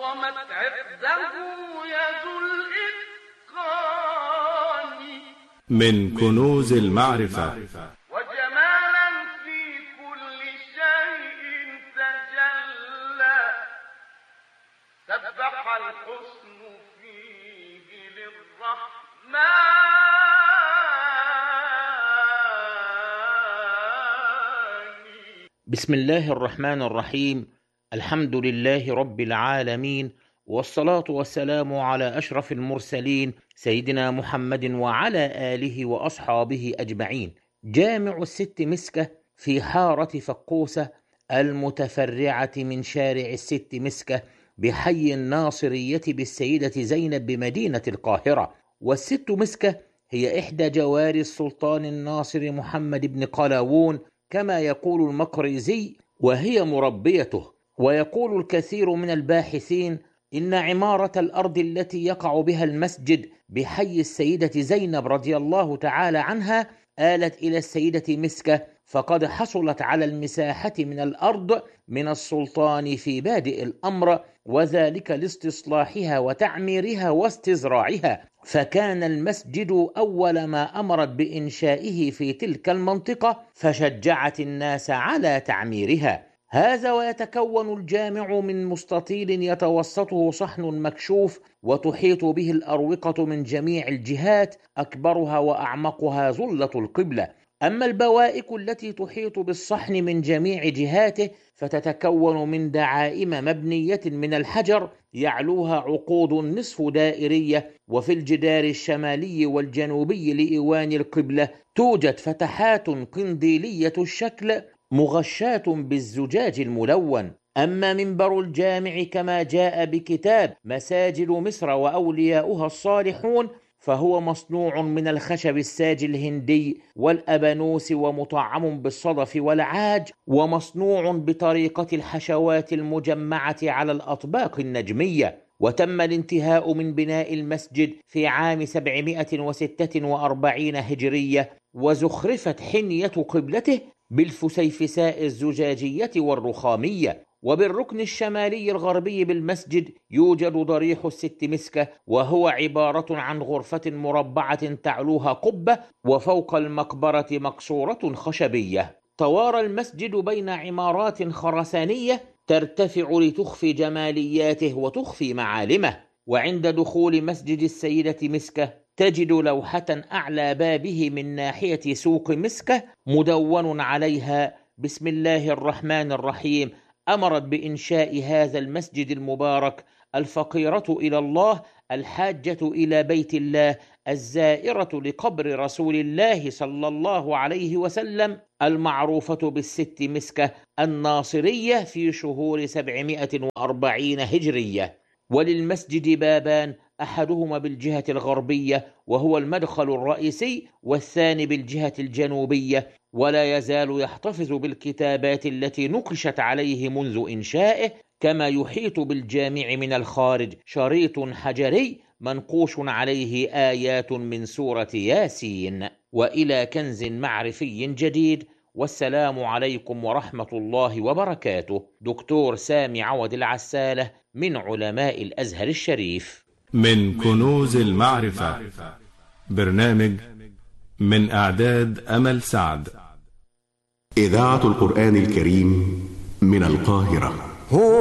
عظمت عقده يد الإتقان من كنوز المعرفة وجمالا في كل شيء تجلى سبح الحسن فيه للرحمن بسم الله الرحمن الرحيم. الحمد لله رب العالمين، والصلاة والسلام على أشرف المرسلين سيدنا محمد وعلى آله وأصحابه أجمعين. جامع الست مسكة في حارة فقوسة المتفرعة من شارع الست مسكة بحي الناصرية بالسيدة زينب بمدينة القاهرة. والست مسكة هي إحدى جوار السلطان الناصر محمد بن قلاوون كما يقول المقريزي، وهي مربيته. ويقول الكثير من الباحثين إن عمارة الأرض التي يقع بها المسجد بحي السيدة زينب رضي الله تعالى عنها آلت إلى السيدة مسكة، فقد حصلت على المساحة من الأرض من السلطان في بادئ الأمر، وذلك لاستصلاحها وتعميرها واستزراعها، فكان المسجد أول ما أمرت بإنشائه في تلك المنطقة، فشجعت الناس على تعميرها. هذا ويتكون الجامع من مستطيل يتوسطه صحن مكشوف وتحيط به الأروقة من جميع الجهات، أكبرها وأعمقها ظلة القبلة. أما البوائك التي تحيط بالصحن من جميع جهاته فتتكون من دعائم مبنية من الحجر يعلوها عقود نصف دائرية، وفي الجدار الشمالي والجنوبي لإيوان القبلة توجد فتحات قنديلية الشكل مغشاة بالزجاج الملون. أما منبر الجامع كما جاء بكتاب مساجد مصر وأولياؤها الصالحون فهو مصنوع من الخشب الساج الهندي والأبانوس ومطعم بالصدف والعاج، ومصنوع بطريقة الحشوات المجمعة على الأطباق النجمية. وتم الانتهاء من بناء المسجد في عام 746 هجرية، وزخرفت حنية قبلته بالفسيفساء الزجاجية والرخامية. وبالركن الشمالي الغربي بالمسجد يوجد ضريح الست مسكة، وهو عبارة عن غرفة مربعة تعلوها قبة، وفوق المقبرة مقصورة خشبية. توارى المسجد بين عمارات خرسانية ترتفع لتخفي جمالياته وتخفي معالمه. وعند دخول مسجد السيدة مسكة تجد لوحة أعلى بابه من ناحية سوق مسكة مدون عليها بسم الله الرحمن الرحيم. أمرت بإنشاء هذا المسجد المبارك الفقيرة إلى الله، الحاجة إلى بيت الله، الزائرة لقبر رسول الله صلى الله عليه وسلم، المعروفة بالست مسكة الناصرية في شهور 740 هجرية. وللمسجد بابان، أحدهما بالجهة الغربية وهو المدخل الرئيسي، والثاني بالجهة الجنوبية. ولا يزال يحتفظ بالكتابات التي نقشت عليه منذ إنشائه، كما يحيط بالجامع من الخارج شريط حجري منقوش عليه آيات من سورة ياسين. وإلى كنز معرفي جديد، والسلام عليكم ورحمة الله وبركاته. دكتور سامي عوض العسالة من علماء الأزهر الشريف. من كنوز المعرفة، برنامج من إعداد أمل سعد. إذاعة القرآن الكريم من القاهرة.